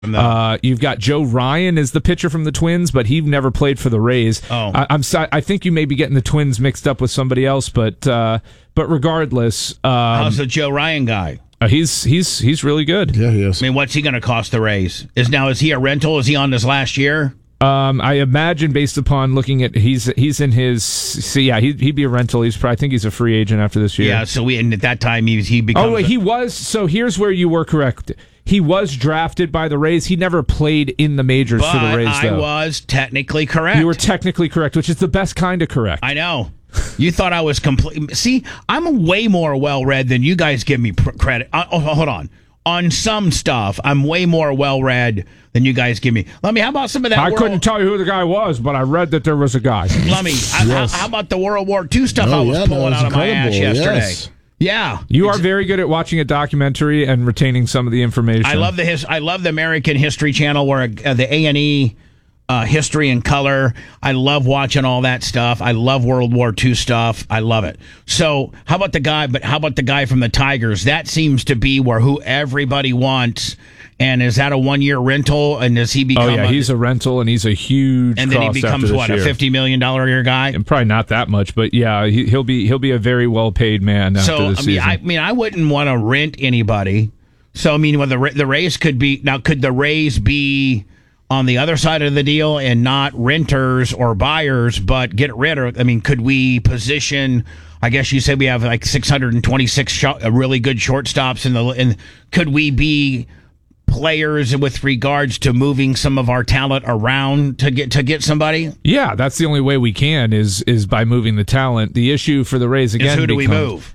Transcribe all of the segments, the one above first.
You've got Joe Ryan is the pitcher from the Twins, but he never played for the Rays. I think you may be getting the Twins mixed up with somebody else, but regardless, how's the Joe Ryan guy? He's really good. Yeah, he is. I mean, what's he going to cost the Rays? Is he a rental? Is he on his last year? I imagine based upon looking at he's in his he'd be a rental. I think he's a free agent after this year. Yeah, so at that time he becomes. He was. So here's where you were correct. He was drafted by the Rays. He never played in the majors for the Rays, though. I was technically correct. You were technically correct, which is the best kind of correct. I know. You thought I was complete. See, I'm way more well-read than you guys give me credit. Hold on. On some stuff, I'm way more well-read than you guys give me. Lummy, how about some of that? I couldn't tell you who the guy was, but I read that there was a guy. Lummy, how about the World War II stuff I was pulling out of my ass yesterday? Yes. Yeah, you are very good at watching a documentary and retaining some of the information. I love the American History Channel, where the A&E History in Color. I love watching all that stuff. I love World War II stuff. I love it. So how about the guy from the Tigers? That seems to be who everybody wants. And is that a 1-year rental? And does he become? Oh yeah, he's a rental, and he's a huge. And then he becomes what, a $50 million a year guy? And probably not that much, but yeah, he'll be a very well paid man after this season. I wouldn't want to rent anybody. So I mean, the Rays could be now. Could the Rays be on the other side of the deal and not renters or buyers, but get rid of? I mean, could we position? I guess you said we have like 626 really good shortstops and could we be players with regards to moving some of our talent around to get somebody? Yeah, that's the only way we can is by moving the talent. The issue for the Rays again is who do we move?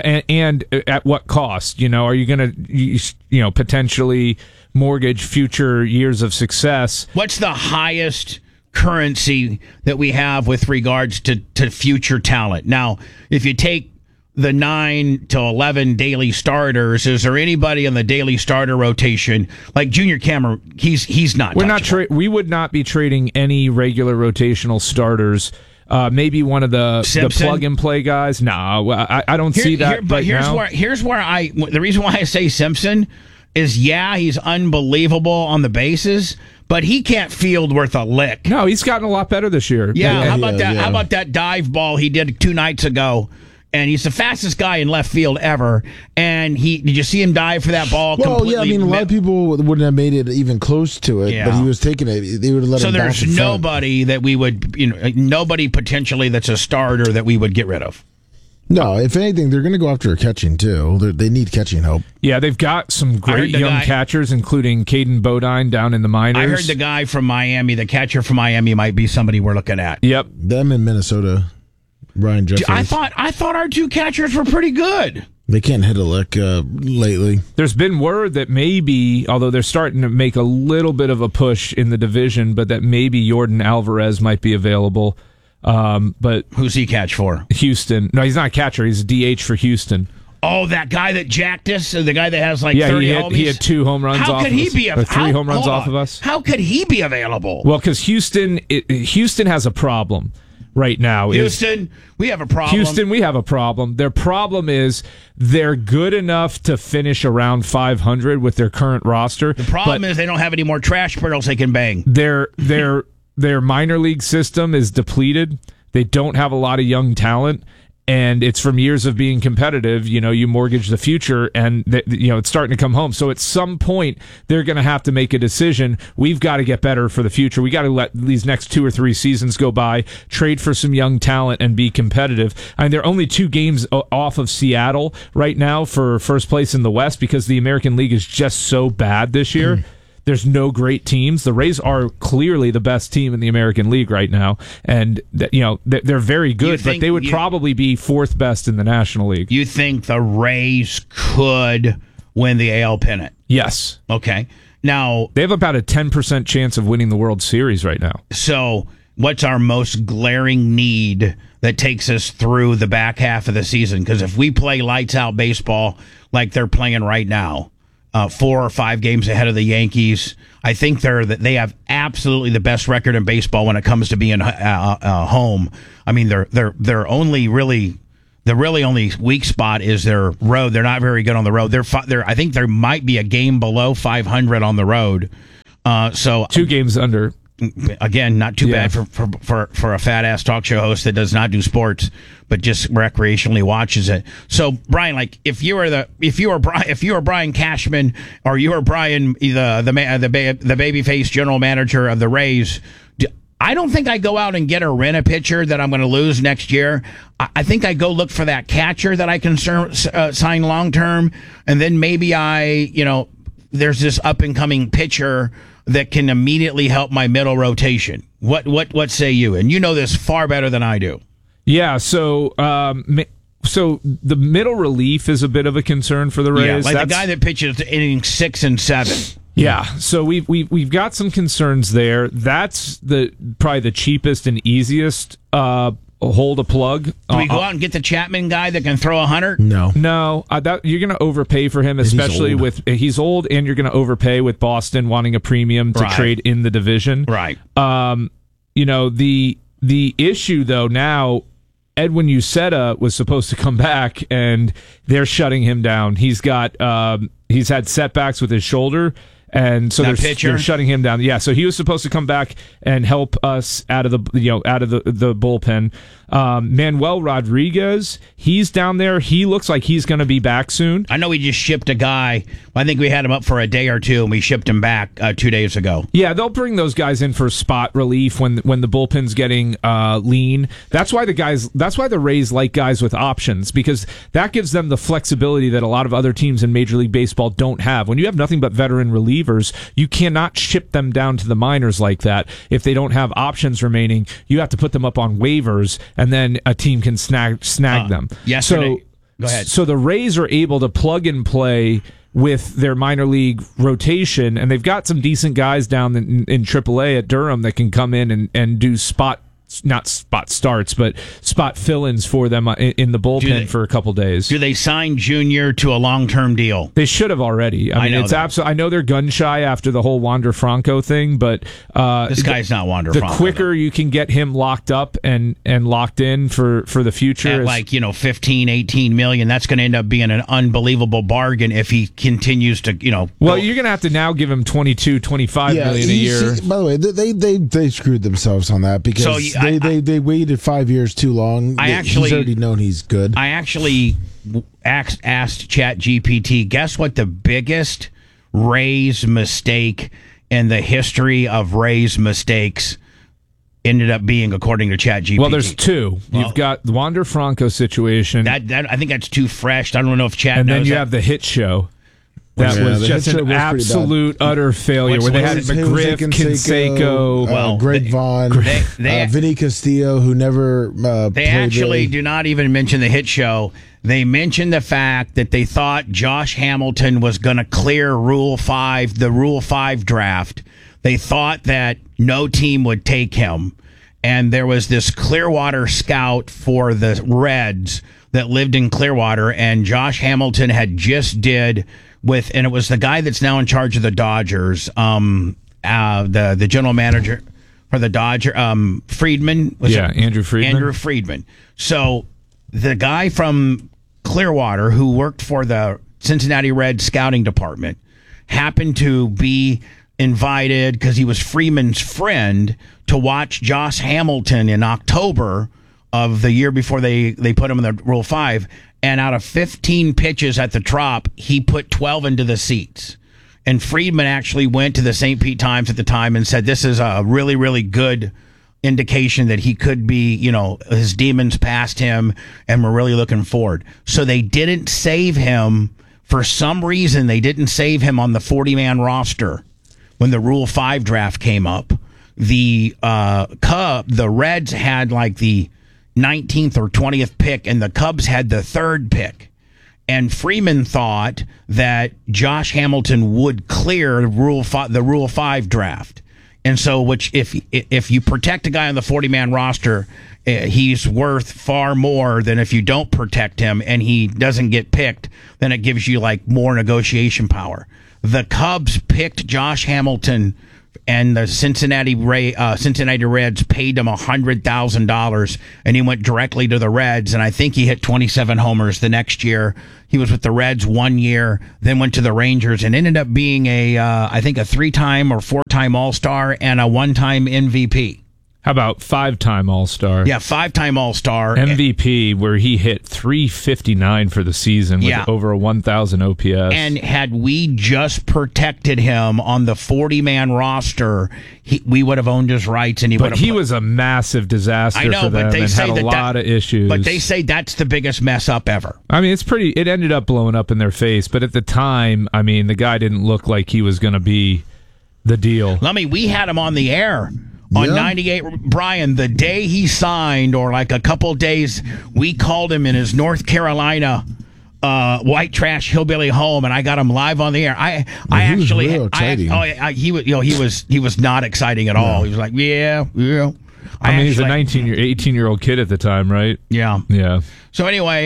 And at what cost? Are you going to potentially mortgage future years of success? What's the highest currency that we have with regards to future talent? Now, if you take the 9 to 11 daily starters, is there anybody on the daily starter rotation like Junior Cameron? He's not. We would not be trading any regular rotational starters. Maybe one of the plug and play guys. No, I don't see that. But here's where the reason why I say Simpson is he's unbelievable on the bases, but he can't field worth a lick. No, he's gotten a lot better this year. Yeah, how about that? Yeah. How about that dive ball he did 2 nights ago? And he's the fastest guy in left field ever. And did you see him dive for that ball? Well, yeah, I mean, a lot of people wouldn't have made it even close to it, but he was taking it. They would have let him bounce. So there's nobody that we would, nobody potentially that's a starter that we would get rid of. No, if anything, they're going to go after catching, too. They need catching help. Yeah, they've got some great young catchers, including Caden Bodine down in the minors. I heard the guy from Miami, the catcher from Miami, might be somebody we're looking at. Yep. Them in Minnesota. Brian Jeffers. I thought our 2 catchers were pretty good. They can't hit a lick lately. There's been word that maybe, although they're starting to make a little bit of a push in the division, but that maybe Jordan Alvarez might be available. But who's he catch for? Houston. No, he's not a catcher. He's a DH for Houston. Oh, that guy that jacked us, the guy that has 30 homies? He had 2 home runs off of us. Or 3 home runs off of us. How could he be available? Well, because Houston has a problem right now. Houston, we have a problem. Houston, we have a problem. Their problem is they're good enough to finish around 500 with their current roster. The problem is they don't have any more trash barrels they can bang. Their minor league system is depleted. They don't have a lot of young talent. And it's from years of being competitive, you mortgage the future and, it's starting to come home. So at some point, they're going to have to make a decision. We've got to get better for the future. We got to let these next 2 or 3 seasons go by, trade for some young talent and be competitive. I mean, they're only 2 games off of Seattle right now for first place in the West because the American League is just so bad this year. There's no great teams. The Rays are clearly the best team in the American League right now, and they're very good. But they would probably be 4th best in the National League. You think the Rays could win the AL pennant? Yes. Okay. Now they have about a 10% chance of winning the World Series right now. So, what's our most glaring need that takes us through the back half of the season? Because if we play lights out baseball like they're playing right now, 4 or 5 games ahead of the Yankees. I think they have absolutely the best record in baseball when it comes to being home. I mean, they're only really The really only weak spot is their road. They're not very good on the road. I think there might be a game below 500 on the road. So 2 games under. Again, not too bad for a fat ass talk show host that does not do sports, but just recreationally watches it. So, Brian, like if you were Brian Cashman, or you were Brian the babyface general manager of the Rays, I don't think I go out and get or rent a pitcher that I'm going to lose next year. I think I go look for that catcher that I can sign long term, and then maybe there's this up and coming pitcher that can immediately help my middle rotation. What say you? And you know this far better than I do. Yeah, so the middle relief is a bit of a concern for the Rays. Yeah, the guy that pitches innings 6 and 7. Yeah, so we've got some concerns there. That's probably the cheapest and easiest hole to plug. Do we go out and get the Chapman guy that can throw 100? No, you're going to overpay for him, especially he's old, and you're going to overpay with Boston wanting a premium to trade in the division. Right. The issue though now, Edwin Uceta was supposed to come back, and they're shutting him down. He's had setbacks with his shoulder. And so they're shutting him down. Yeah, so he was supposed to come back and help us out of the bullpen. Manuel Rodriguez, he's down there. He looks like he's going to be back soon. I know we just shipped a guy. I think we had him up for a day or two, and we shipped him back 2 days ago. Yeah, they'll bring those guys in for spot relief when the bullpen's getting lean. That's why the Rays like guys with options, because that gives them the flexibility that a lot of other teams in Major League Baseball don't have. When you have nothing but veteran relievers, you cannot ship them down to the minors like that. If they don't have options remaining, you have to put them up on waivers, and then a team can snag them. Yesterday, go ahead. So the Rays are able to plug and play with their minor league rotation, and they've got some decent guys down in AAA at Durham that can come in and do not spot starts, but spot fill-ins for them in the bullpen for a couple days. Do they sign Junior to a long-term deal? They should have already. I mean, it's absolutely. I know they're gun shy after the whole Wander Franco thing, but this guy's not Wander Franco. The quicker you can get him locked up and locked in for the future, at 15, 18 million, that's going to end up being an unbelievable bargain if he continues to, Well, you're going to have to now give him 22, 25 million a year. By the way, they screwed themselves on that because they waited 5 years too long. He's already known he's good. I actually asked ChatGPT, guess what the biggest Rays mistake in the history of Rays mistakes ended up being, according to ChatGPT? Well, there's two. You've got the Wander Franco situation. That I think that's too fresh. I don't know if Chat and knows. then you have the hit show. That was just an absolute, utter failure. Where they had McGriff, Canseco, Greg Vaughn, Vinny Castillo, who never They actually do not even mention the hit show. They mention the fact that they thought Josh Hamilton was going to clear the Rule 5 draft. They thought that no team would take him. And there was this Clearwater scout for the Reds that lived in Clearwater, and Josh Hamilton had just and it was the guy that's now in charge of the Dodgers, the general manager for the Dodgers, Friedman. Andrew Friedman. Andrew Friedman. So the guy from Clearwater who worked for the Cincinnati Reds scouting department happened to be invited, because he was Freeman's friend, to watch Josh Hamilton in October of the year before they put him in the Rule 5. And out of 15 pitches at the Trop, he put 12 into the seats. And Friedman actually went to the St. Pete Times at the time and said, this is a really, really good indication that he could be, his demons passed him, and we're really looking forward. So they didn't save him. For some reason, they didn't save him on the 40-man roster when the Rule 5 draft came up. The Reds had like the 19th or 20th pick, and the Cubs had the 3rd pick. And Freeman thought that Josh Hamilton would clear the Rule 5 draft. And so, if you protect a guy on the 40-man roster, he's worth far more than if you don't protect him and he doesn't get picked. Then it gives you like more negotiation power. The Cubs picked Josh Hamilton and the Cincinnati Reds paid him $100,000, and he went directly to the Reds, and I think he hit 27 homers the next year. He was with the Reds 1 year, then went to the Rangers, and ended up being I think a 3-time or 4-time All-Star and a 1-time MVP. How about 5-time All-Star? Yeah, 5-time All-Star. MVP, where he hit .359 for the season with over a 1,000 OPS. And had we just protected him on the 40-man roster, we would have owned his rights, and he would have. But he was a massive disaster for them, but they and say had a lot of issues. But they say that's the biggest mess up ever. I mean, it ended up blowing up in their face, but at the time, I mean, the guy didn't look like he was going to be the deal. We had him on the air. On 98, Brian, the day he signed, or like a couple days, we called him in his North Carolina white trash hillbilly home, and I got him live on the air. He was not exciting at all. He was like, yeah. I mean, he's a 18-year-old kid at the time, right? Yeah. So anyway,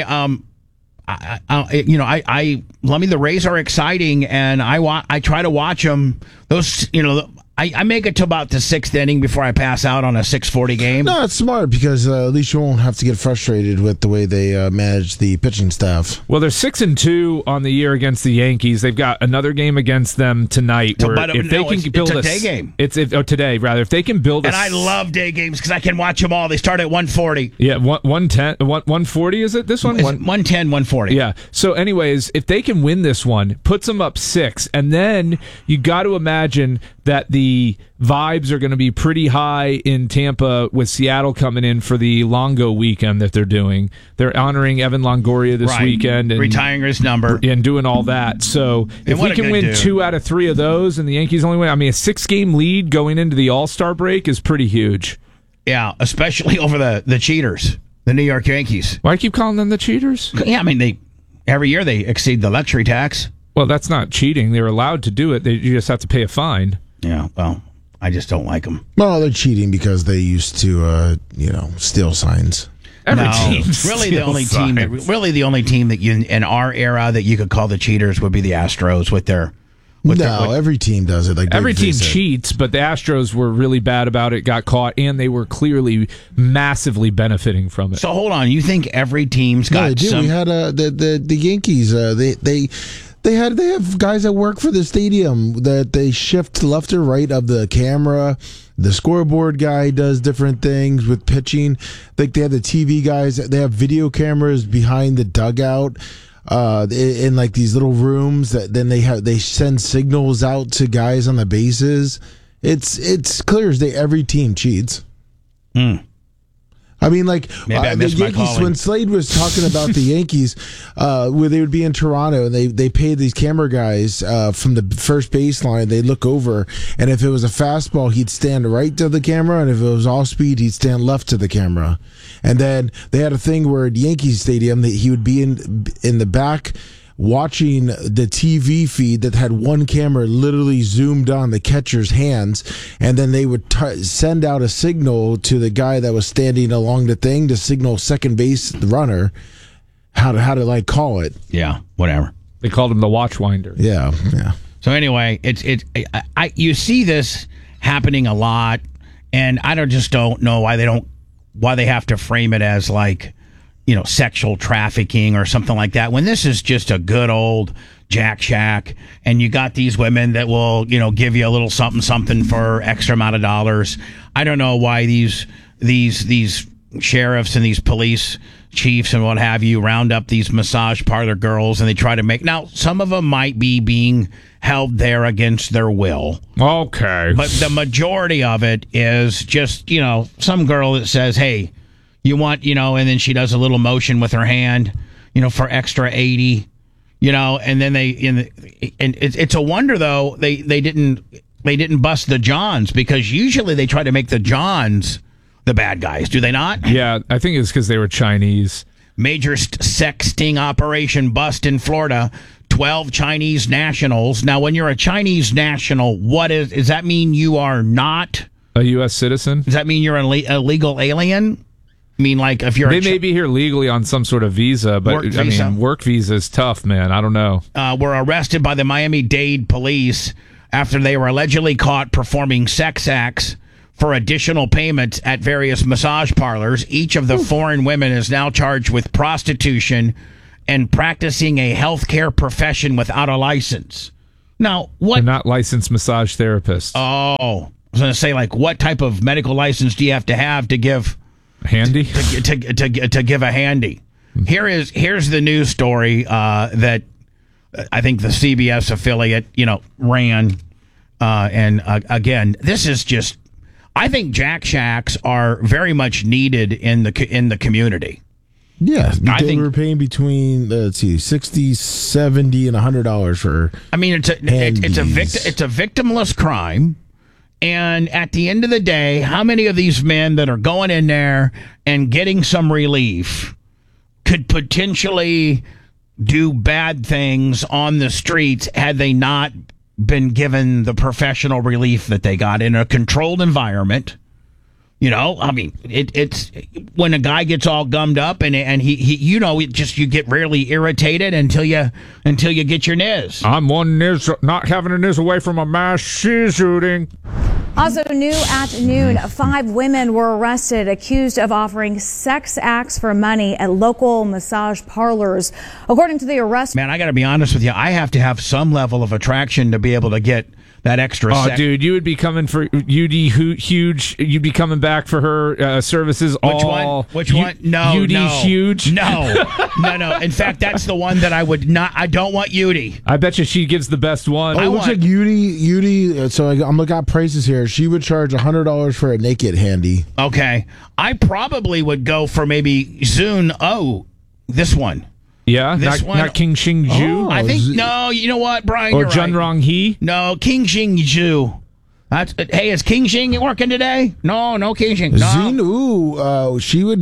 the Rays are exciting, and I try to watch them. Those, I make it to about the 6th inning before I pass out on a 6:40 game. No, it's smart because at least you won't have to get frustrated with the way they manage the pitching staff. Well, they're 6-2 on the year against the Yankees. They've got another game against them tonight. It's a day game. Today, rather. If they can build and I love day games because I can watch them all. They start at 1:40. Yeah, 110, 140 is it? This one? 110, 140. Yeah. So, anyways, if they can win this one, puts them up 6, and then you got to imagine that the vibes are going to be pretty high in Tampa with Seattle coming in for the Longo weekend that they're doing. They're honoring Evan Longoria this weekend. And retiring his number. And doing all that. So if we can win 2 out of 3 of those and the Yankees only win, I mean, a 6-game lead going into the All-Star break is pretty huge. Yeah, especially over the cheaters, the New York Yankees. Why do you keep calling them the cheaters? Yeah, I mean, every year they exceed the luxury tax. Well, that's not cheating. They're allowed to do it. You just have to pay a fine. Yeah, well, I just don't like them. Well, they're cheating because they used to, steal signs. Really the only team that you in our era that you could call the cheaters would be the Astros with their. Every team does it. Like every team cheats, but the Astros were really bad about it, got caught, and they were clearly massively benefiting from it. So hold on, you think every team's got? No, they do. Some... We had the Yankees. They have guys that work for the stadium that they shift left or right of the camera. The scoreboard guy does different things with pitching. Like they have the TV guys. They have video cameras behind the dugout in like these little rooms that then they send signals out to guys on the bases. It's clear as day every team cheats. I mean, like the Yankees, when Slade was talking about the Yankees, where they would be in Toronto, and they paid these camera guys from the first baseline. They'd look over, and if it was a fastball, he'd stand right to the camera, and if it was off speed, he'd stand left to the camera. And then they had a thing where at Yankees Stadium, he would be in the back watching the TV feed that had one camera literally zoomed on the catcher's hands, and then they would send out a signal to the guy that was standing along the thing to signal second base the runner how to like call it. Yeah, whatever. They called him the Watchwinder. Yeah. So anyway, you see this happening a lot, and I don't know why they have to frame it as like, sexual trafficking or something like that, when this is just a good old Jack Shack, and you got these women that will, give you a little something for extra amount of dollars. I don't know why these sheriffs and these police chiefs and what have you round up these massage parlor girls, and they try to now some of them might be being held there against their will. Okay. But the majority of it is just, some girl that says, hey, you want, and then she does a little motion with her hand, for extra 80, and then it's a wonder though they didn't bust the Johns, because usually they try to make the Johns the bad guys, do they not? Yeah, I think it's because they were Chinese. Major sex sting operation bust in Florida. 12 Chinese nationals. Now, when you're a Chinese national, does that mean you are not a U.S. citizen? Does that mean you're a legal alien? I mean, like, if you're... They may be here legally on some sort of visa, but, work visa is tough, man. I don't know. Were arrested by the Miami-Dade police after they were allegedly caught performing sex acts for additional payments at various massage parlors. Each of the foreign women is now charged with prostitution and practicing a healthcare profession without a license. Now, what? They're not licensed massage therapists. Oh, I was going to say, like, what type of medical license do you have to give handy to give a handy? Here's the news story that I think the CBS affiliate ran, and again, this is just. I think Jack Shacks are very much needed in the community. Yeah, they were paying between $60, $70, and $100 for. I mean, it's a victimless crime, and at the end of the day, how many of these men that are going in there and getting some relief could potentially do bad things on the streets had they not been given the professional relief that they got in a controlled environment? I mean, it's when a guy gets all gummed up and he you get rarely irritated until you get your niz. I'm one niz, not having a niz away from a mass shooting. Also new at noon, 5 women were arrested accused of offering sex acts for money at local massage parlors. According to the arrest, man, I got to be honest with you. I have to have some level of attraction to be able to get that extra. Dude, you would be coming for UD huge. You'd be coming back for her services. Which one? No, UD huge. No. In fact, that's the one that I would not. I don't want UD. I bet you she gives the best one. It looks like UD. So I'm looking at prices here. She would charge $100 for a naked handy. Okay, I probably would go for maybe Zune. Oh, this one. Yeah, not King Shing Ju. I think no. You know what, Brian? Or you're Jun right. Rong Hee. No, King Shing Ju. Hey, is King Shing working today? No, King Shing. No. Zine, she would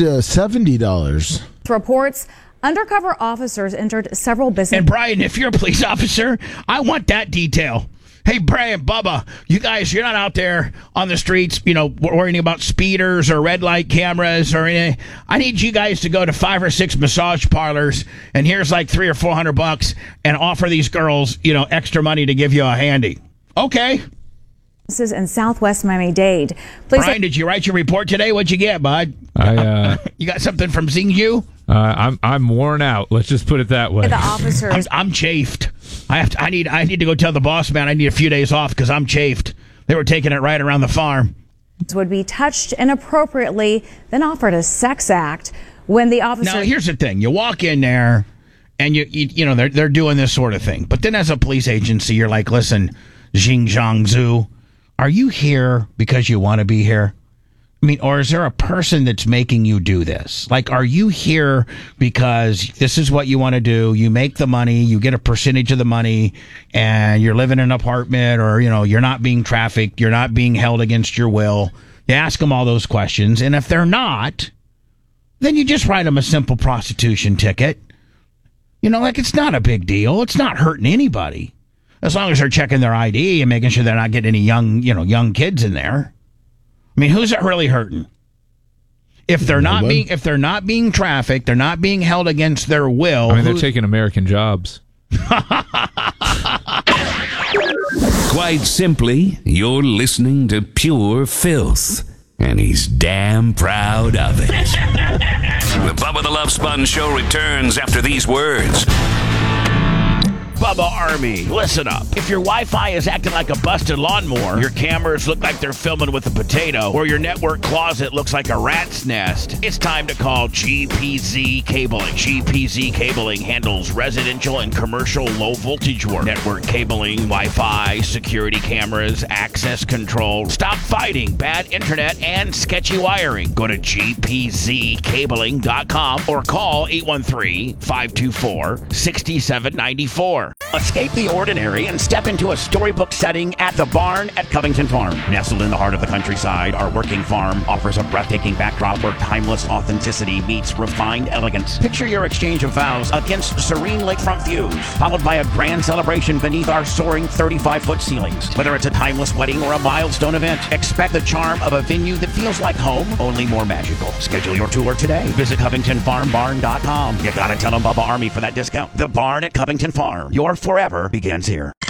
$70. Reports. Undercover officers entered several businesses. And Brian, if you're a police officer, I want that detail. Hey, Brian, Bubba, you guys, you're not out there on the streets, worrying about speeders or red light cameras or anything. I need you guys to go to 5 or 6 massage parlors, and here's like $300 or $400 and offer these girls, extra money to give you a handy. Okay. This is in Southwest Miami-Dade. Brian, did you write your report today? What'd you get, bud? You got something from Xingju? I'm worn out. Let's just put it that way. The officers. I'm chafed. I need to go tell the boss man I need a few days off because I'm chafed. They were taking it right around the farm. Would be touched inappropriately, then offered a sex act. When the officer. Now here's the thing: you walk in there, and they're doing this sort of thing. But then as a police agency, you're like, listen, Xing Zhangzu, are you here because you want to be here? I mean, or is there a person that's making you do this? Like, are you here because this is what you want to do? You make the money, you get a percentage of the money, and you're living in an apartment, or, you're not being trafficked, you're not being held against your will. You ask them all those questions, and if they're not, then you just write them a simple prostitution ticket. It's not a big deal. It's not hurting anybody. As long as they're checking their ID and making sure they're not getting any young kids in there. I mean, who's it really hurting? If they're not being trafficked, they're not being held against their will. I mean, they're taking American jobs. Quite simply, you're listening to pure filth, and he's damn proud of it. The Bubba the Love Sponge Show returns after these words. Bubba Army, listen up. If your Wi-Fi is acting like a busted lawnmower, your cameras look like they're filming with a potato, or your network closet looks like a rat's nest, it's time to call GPZ Cabling. GPZ Cabling handles residential and commercial low-voltage work, network cabling, Wi-Fi, security cameras, access control. Stop fighting bad internet and sketchy wiring. Go to gpzcabling.com or call 813-524-6794. Escape the ordinary and step into a storybook setting at the Barn at Covington Farm. Nestled in the heart of the countryside, our working farm offers a breathtaking backdrop where timeless authenticity meets refined elegance. Picture your exchange of vows against serene lakefront views, followed by a grand celebration beneath our soaring 35-foot ceilings. Whether it's a timeless wedding or a milestone event, expect the charm of a venue that feels like home, only more magical. Schedule your tour today. Visit CovingtonFarmBarn.com. You gotta tell them Bubba Army for that discount. The Barn at Covington Farm. Your forever begins here.